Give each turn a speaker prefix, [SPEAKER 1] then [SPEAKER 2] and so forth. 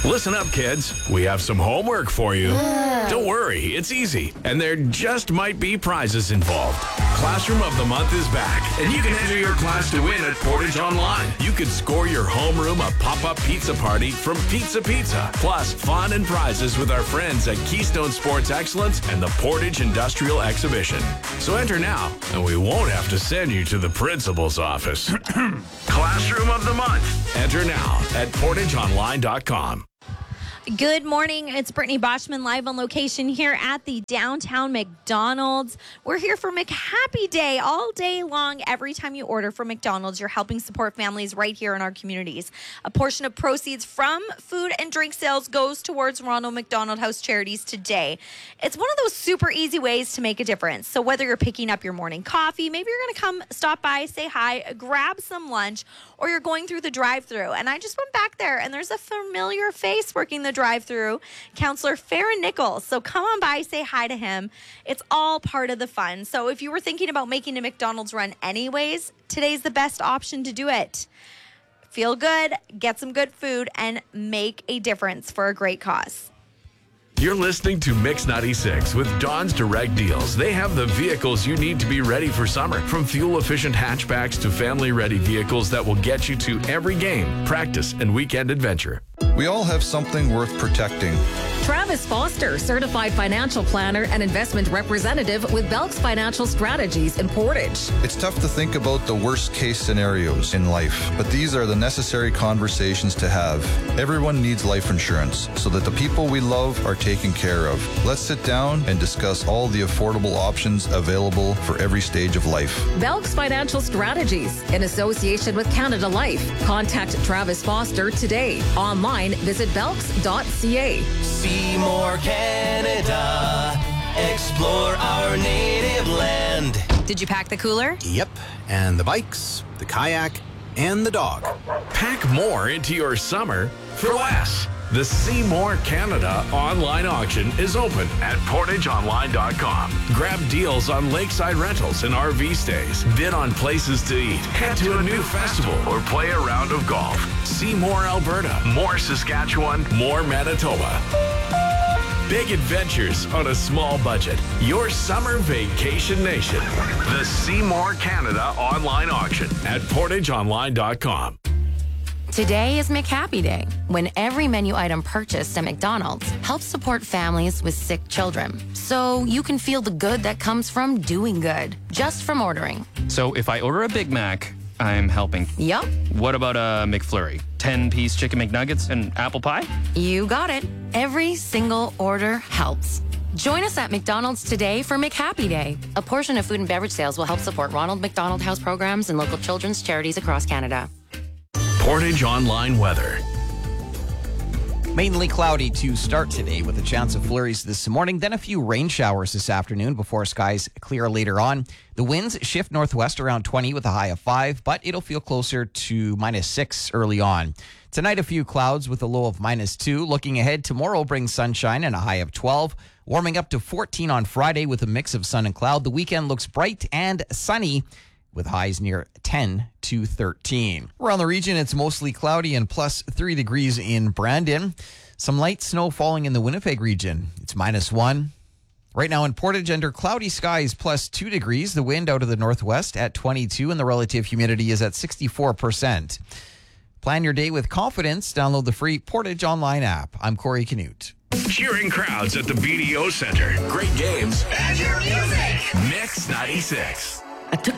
[SPEAKER 1] Listen up, kids. We have some homework for you. Don't worry, it's easy. And there just might be prizes involved. Classroom of the Month is back, and you can enter your class to win at Portage Online. You could score your homeroom a pop-up pizza party from Pizza Pizza. Plus, fun and prizes with our friends at Keystone Sports Excellence and the Portage Industrial Exhibition. So enter now, and we won't have to send you to the principal's office. Classroom of the Month. Enter now at portageonline.com.
[SPEAKER 2] Good morning. It's Brittany Boschman live on location here at the downtown McDonald's. We're here for McHappy Day all day long. Every time you order from McDonald's, you're helping support families right here in our communities. A portion of proceeds from food and drink sales goes towards Ronald McDonald House Charities today. It's one of those super easy ways to make a difference. So whether you're picking up your morning coffee, maybe you're going to come stop by, say hi, grab some lunch, or you're going through the drive-thru. And I just went back there, and there's a familiar face working the drive-thru, Councillor Farron Nichols. So come on by, say hi to him. It's all part of the fun. So if you were thinking about making a McDonald's run anyways, today's the best option to do it. Feel good, get some good food, and make a difference for a great cause.
[SPEAKER 1] You're listening to Mix 96 with Don's Direct Deals. They have the vehicles you need to be ready for summer. From fuel-efficient hatchbacks to family-ready vehicles that will get you to every game, practice, and weekend adventure.
[SPEAKER 3] We all have something worth protecting.
[SPEAKER 4] Travis Foster, certified financial planner and investment representative with Belks Financial Strategies in Portage.
[SPEAKER 3] It's tough to think about the worst case scenarios in life, but these are the necessary conversations to have. Everyone needs life insurance so that the people we love are taken care of. Let's sit down and discuss all the affordable options available for every stage of life.
[SPEAKER 4] Belks Financial Strategies in association with Canada Life. Contact Travis Foster today. Online, visit belks.ca.
[SPEAKER 5] See more Canada. Explore our native land.
[SPEAKER 6] Did you pack the cooler?
[SPEAKER 7] Yep, and the bikes, the kayak, and the dog.
[SPEAKER 1] Pack more into your summer for less. The See More Canada online auction is open at portageonline.com. Grab deals on lakeside rentals and RV stays. Bid on places to eat. Head to a new festival or play a round of golf. See more Alberta, more Saskatchewan, more Manitoba. Big adventures on a small budget. Your summer vacation nation. The See More Canada online auction at portageonline.com.
[SPEAKER 6] Today is McHappy Day, when every menu item purchased at McDonald's helps support families with sick children. So you can feel the good that comes from doing good, just from ordering.
[SPEAKER 8] So if I order a Big Mac, I'm helping.
[SPEAKER 6] Yup.
[SPEAKER 8] What about a McFlurry? 10-piece chicken McNuggets and apple pie?
[SPEAKER 6] You got it. Every single order helps. Join us at McDonald's today for McHappy Day. A portion of food and beverage sales will help support Ronald McDonald House programs and local children's charities across Canada.
[SPEAKER 1] Portage Online weather.
[SPEAKER 9] Mainly cloudy to start today with a chance of flurries this morning, then a few rain showers this afternoon before skies clear later on. The winds shift northwest around 20 with a high of 5, but it'll feel closer to -6 early on. Tonight, a few clouds with a low of -2. Looking ahead, tomorrow brings sunshine and a high of 12, warming up to 14 on Friday with a mix of sun and cloud. The weekend looks bright and sunny, with highs near 10 to 13. Around the region, it's mostly cloudy and +3 degrees in Brandon. Some light snow falling in the Winnipeg region. It's -1. Right now in Portage, under cloudy skies, +2 degrees. The wind out of the northwest at 22, and the relative humidity is at 64%. Plan your day with confidence. Download the free Portage Online app. I'm Corey Canute.
[SPEAKER 1] Cheering crowds at the BDO Center. Great games.
[SPEAKER 5] And your music.
[SPEAKER 1] Mix 96.
[SPEAKER 10] I took